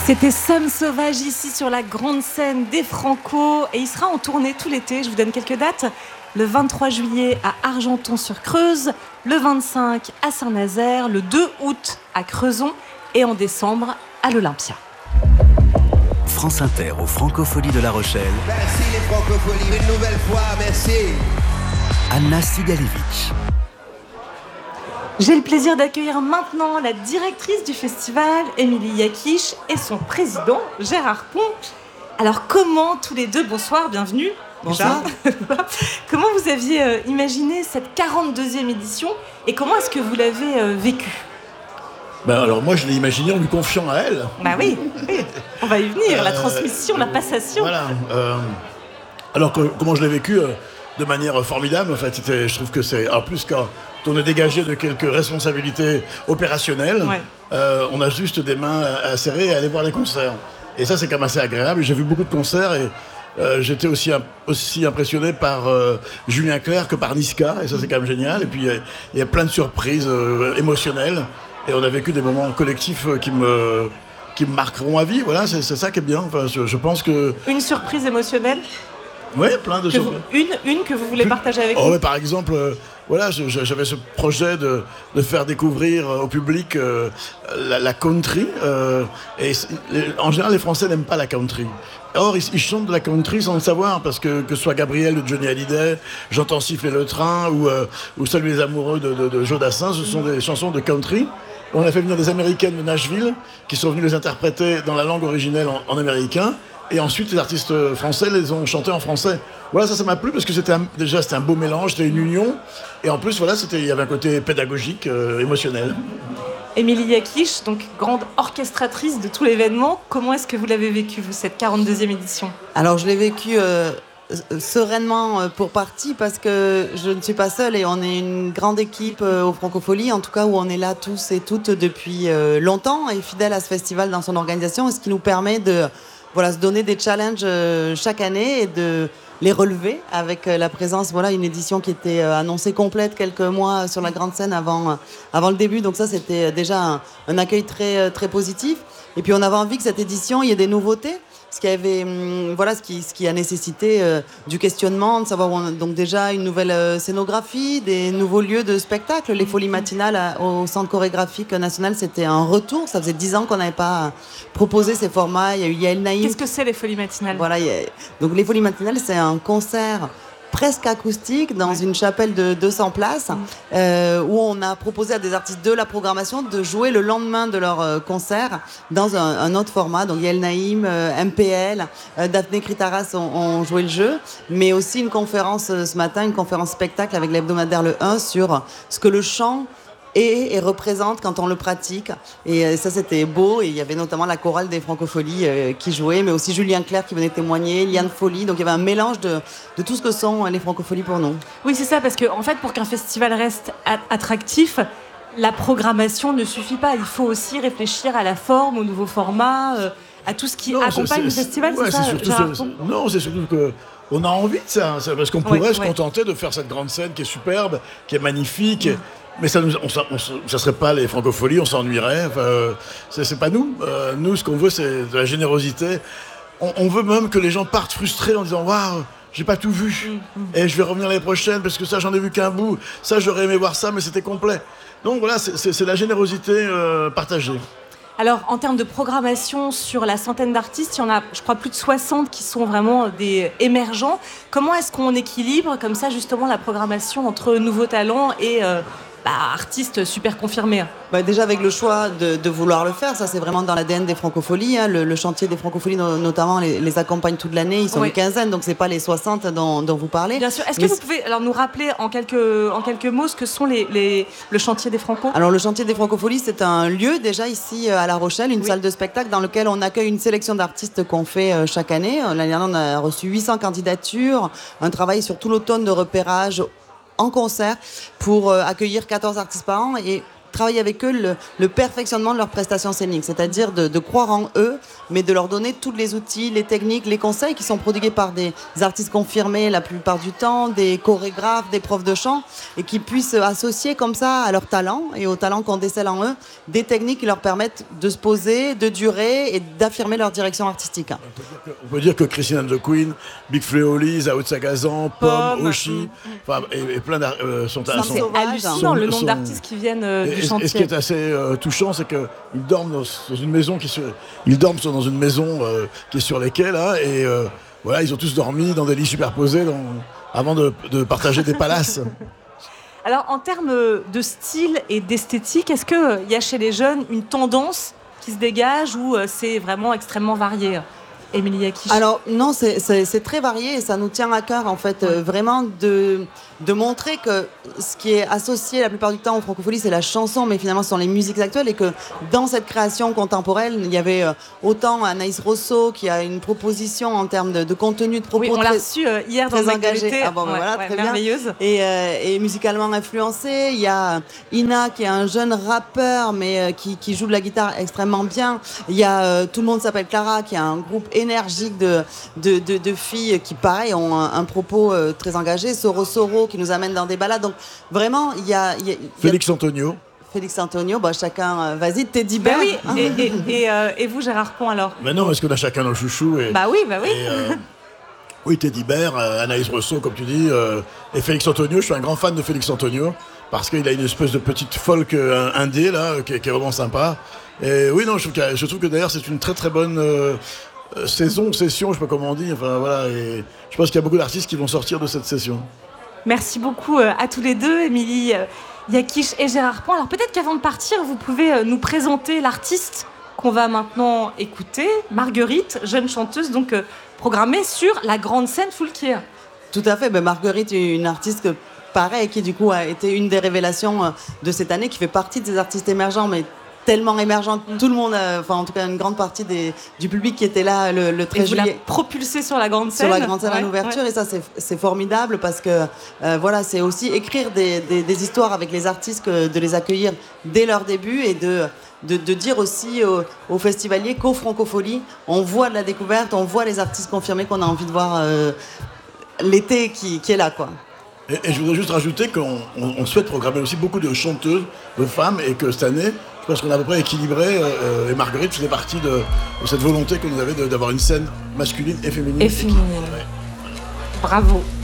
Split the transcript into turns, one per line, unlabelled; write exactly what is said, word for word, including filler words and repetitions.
C'était Somme Sauvage ici sur la grande scène des Franco et il sera en tournée tout l'été. Je vous donne quelques dates. Le vingt-trois juillet à Argenton-sur-Creuse, le vingt-cinq à Saint-Nazaire, le deux août à Creuson et en décembre à l'Olympia.
France Inter aux Francopholies de La Rochelle.
Merci les Francopholies, une nouvelle fois, merci.
Anna Sigalievich.
J'ai le plaisir d'accueillir maintenant la directrice du festival, Émilie Yakish, et son président, Gérard Pont. Alors comment tous les deux, bonsoir, bienvenue.
Bonsoir.
Comment vous aviez euh, imaginé cette quarante-deuxième édition et comment est-ce que vous l'avez euh, vécue ?
Ben alors moi je l'ai imaginé en lui confiant à elle.
Bah oui, oui. On va y venir, la
Euh,
transmission, la passation.
Voilà. euh, alors que, comment je l'ai vécu euh, de manière formidable. En fait, c'était, je trouve que c'est en plus quand on est dégagé de quelques responsabilités opérationnelles,
Ouais.
euh, on a juste des mains à, à serrer et à aller voir les concerts. Et ça c'est quand même assez agréable. J'ai vu beaucoup de concerts et euh, j'étais aussi, un- aussi impressionné par euh, Julien Clerc que par Niska. Et ça c'est quand même génial. Et puis il y a- il y, a plein de surprises euh, émotionnelles. Et on a vécu des moments collectifs euh, qui me, qui me marqueront à vie. Voilà, c'est, c'est ça qui est bien. Enfin, je, je pense que...
Une surprise émotionnelle
Oui, plein de
que vous,
surprises.
une, une que vous voulez partager avec
Oh,
nous.
ouais, par exemple, euh, voilà, je- je- j'avais ce projet de, de faire découvrir euh, au public euh, la, la country. euh, et c'est- les- en général, les Français n'aiment pas la country. Or, ils, ils chantent de la country sans le savoir, parce que que ce soit Gabriel de Johnny Hallyday, J'entends siffler le train, ou, euh, ou Salut les amoureux de, de, de Joe Dassin, ce sont des chansons de country. On a fait venir des Américaines de Nashville, qui sont venues les interpréter dans la langue originelle en, en américain. Et ensuite, les artistes français les ont chantés en français. Voilà, ça, ça m'a plu parce que c'était un- déjà c'était un beau mélange, c'était une union. Et en plus, voilà, c'était, il y avait un côté pédagogique, euh, émotionnel.
Émilie Yakish, donc grande orchestratrice de tout l'événement. Comment est-ce que vous l'avez vécu, vous, cette quarante-deuxième édition ?
Alors, je l'ai vécu euh, euh, sereinement euh, pour partie parce que je ne suis pas seule et on est une grande équipe euh, aux Francopholies, en tout cas où on est là tous et toutes depuis euh, longtemps et fidèles à ce festival dans son organisation, ce qui nous permet de voilà, se donner des challenges euh, chaque année et de les relever avec euh, la présence, voilà, une édition qui était euh, annoncée complète quelques mois sur la grande scène avant, euh, avant le début. Donc ça, c'était déjà un, un accueil très, euh, très positif. Et puis on avait envie que cette édition, il y ait des nouveautés. Ce qui avait, hum, voilà, ce qui, ce qui a nécessité euh, du questionnement, de savoir où on a donc déjà une nouvelle euh, scénographie, des nouveaux lieux de spectacle. Les Folies Matinales à- au Centre chorégraphique national, c'était un retour. Ça faisait dix ans qu'on n'avait pas proposé ces formats. Il y a eu Yael Naïm.
Qu'est-ce que c'est les Folies Matinales ?
Voilà, il y a- donc les Folies Matinales, c'est un concert presque acoustique dans une chapelle de deux cents places euh, où on a proposé à des artistes de la programmation de jouer le lendemain de leur euh, concert dans un, un autre format. Donc Yael Naïm, euh, M P L, euh, Daphné Kritaras ont, ont joué le jeu, mais aussi une conférence euh, ce matin, une conférence spectacle avec l'hebdomadaire Le un sur ce que le chant et, et représente quand on le pratique. Et euh, ça, c'était beau. Et il y avait notamment la chorale des Francopholies euh, qui jouait, mais aussi Julien Clerc qui venait témoigner, Liane Folly. Donc il y avait un mélange de, de tout ce que sont euh, les Francopholies pour nous.
Oui, c'est ça, parce que en fait, pour qu'un festival reste a- attractif, la programmation ne suffit pas. Il faut aussi réfléchir à la forme, au nouveau format, euh, à tout ce qui
Non,
accompagne
c'est-
le
c'est-
festival.
ouais,
c'est ça,
surtout
Gérard
ce-
Pont ?
Non, c'est surtout que on a envie de ça, hein, ça, parce qu'on pourrait
Ouais,
se
ouais.
contenter de faire cette grande scène qui est superbe, qui est magnifique. et- Mais ça, nous, on, s'en- on s'en- ça serait pas les Francopholies, on s'ennuierait. Enfin, euh, c'est, c'est pas nous. Euh, nous, ce qu'on veut, c'est de la générosité. On, on veut même que les gens partent frustrés en disant waouh, j'ai pas tout vu, et je vais revenir l'année prochaine parce que ça, j'en ai vu qu'un bout. Ça, j'aurais aimé voir ça, mais c'était complet. Donc voilà, c'est, c'est, c'est la générosité euh, partagée.
Alors, en termes de programmation, sur la centaine d'artistes, il y en a, je crois, plus de soixante qui sont vraiment des émergents. Comment est-ce qu'on équilibre, comme ça, justement, la programmation entre nouveaux talents et euh, bah, artistes super confirmés ?
Bah, déjà avec le choix de, de vouloir le faire, ça c'est vraiment dans l'A D N des Francopholies. Hein. Le, le chantier des Francopholies no- notamment les, les accompagne toute l'année. Ils sont
Oui.
une quinzaine, donc c'est pas les soixante dont, dont vous parlez.
Bien sûr. Est-ce que
Mais
vous
c-
pouvez alors nous rappeler en quelques, en quelques mots ce que sont les, les, le chantier des Franco ?
Alors le chantier des Francopholies, c'est un lieu déjà ici euh, à La Rochelle, une
Oui.
salle de spectacle dans lequel on accueille une sélection d'artistes qu'on fait euh, chaque année. Euh, L'année dernière, on a reçu huit cents candidatures, un travail sur tout l'automne de repérage en concert pour euh, accueillir quatorze artistes par an et travailler avec eux le, le perfectionnement de leurs prestations scéniques, c'est-à-dire de, de croire en eux, mais de leur donner tous les outils, les techniques, les conseils qui sont prodigués par des artistes confirmés la plupart du temps, des chorégraphes, des profs de chant, et qui puissent associer comme ça à leur talent et au talent qu'on décèle en eux, des techniques qui leur permettent de se poser, de durer et d'affirmer leur direction artistique.
On peut dire que Christine and the Queen, Big Fleoli, Zao de Sagazan, Pomme, Oshi, enfin, et, et plein d'artistes euh, sont,
Ça,
sont,
c'est
C'est hallucinant
sont-
le nombre
sont-
d'artistes qui viennent euh,
Et,
du
et-
chantier.
et ce qui est assez euh, touchant, c'est qu'ils dorment dans, dans une maison qui est sur, ils dorment sur- dans une maison euh, qui est sur les quais là, et euh, voilà, ils ont tous dormi dans des lits superposés dans- avant de, de partager des palaces.
Alors, en termes de style et d'esthétique, est-ce qu'il y a chez les jeunes une tendance qui se dégage ou euh, c'est vraiment extrêmement varié, Émilie Akish?
Alors non, c'est, c'est, c'est très varié et ça nous tient à cœur en fait, euh, vraiment de, de montrer que ce qui est associé la plupart du temps aux francopholies, c'est la chanson, mais finalement ce sont les musiques actuelles, et que dans cette création contemporaine, il y avait euh, autant Anaïs Rosso qui a une proposition en termes de, de contenu, de propos
Oui, on l'a
très,
reçu euh, hier dans
très
l'actualité.
engagé. Ah bon, ben voilà, très bien.
merveilleuse.
Et, euh, et musicalement influencé. Il y a Ina qui est un jeune rappeur mais euh, qui, qui joue de la guitare extrêmement bien. Il y a euh, Tout le monde s'appelle Clara qui a un groupe énergique de, de, de, de filles qui pareil ont un, un propos euh, très engagé. Soro Soro qui nous amène dans des balades. Donc vraiment il y a, il y a, il y a
Félix Antonio.
Félix Antonio, bah, chacun, euh, vas-y, Teddy
Ben
Bear.
oui, et, et, et, euh, et vous Gérard Pont alors?
Mais non, parce qu'on a chacun nos chouchous. Et,
Bah oui, bah oui.
et, euh, oui, Teddy Bear, euh, Anaïs Rosso, comme tu dis, euh, et Félix Antonio. Je suis un grand fan de Félix Antonio parce qu'il a une espèce de petite folk euh, indé là, qui, est- qui est vraiment sympa. Et oui, non, je trouve que, je trouve que d'ailleurs c'est une très très bonne euh, euh, saison, session, je sais pas comment on dit. Enfin voilà, et je pense qu'il y a beaucoup d'artistes qui vont sortir de cette session.
Merci beaucoup euh, à tous les deux, Émilie euh, Yakish et Gérard Pont. Alors peut-être qu'avant de partir, vous pouvez euh, nous présenter l'artiste qu'on va maintenant écouter, Marguerite, jeune chanteuse donc euh, programmée sur la grande scène Foulquier.
Tout à fait. Ben, Marguerite est une artiste que, pareil, qui du coup a été une des révélations euh, de cette année, qui fait partie des artistes émergents, mais tellement émergente, tout le monde, a- enfin en tout cas une grande partie des, du public qui était là le, le
Et
treize
vous la
juillet.
propulsez sur la grande scène.
Sur la grande scène
Ouais,
en ouverture,
ouais.
et ça c'est, c'est formidable parce que euh, voilà, c'est aussi écrire des, des, des histoires avec les artistes, que de les accueillir dès leur début et de, de, de dire aussi aux, aux festivaliers qu'aux Francopholies, on voit de la découverte, on voit les artistes confirmés qu'on a envie de voir euh, l'été qui, qui est là quoi.
Et, et je voudrais juste rajouter qu'on on- on souhaite programmer aussi beaucoup de chanteuses, de femmes, et que cette année, je pense qu'on a à peu près équilibré, euh, et Marguerite faisait partie de, de cette volonté que nous avait de- d'avoir une scène masculine et féminine.
Et féminine.
Ouais.
Bravo.